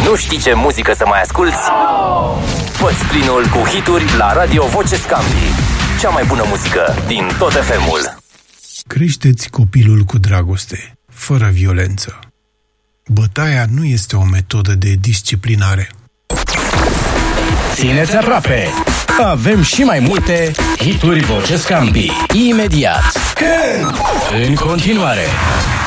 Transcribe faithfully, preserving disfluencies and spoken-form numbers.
Nu știi ce muzică să mai asculți? Fă-ți plinul cu hituri la Radio Voce Scampi. Cea mai bună muzică din tot F M-ul. Creșteți copilul cu dragoste, fără violență. Bătaia nu este o metodă de disciplinare. Țineți aproape! Avem și mai multe hituri Voce Scampi. Imediat! Când? În continuare!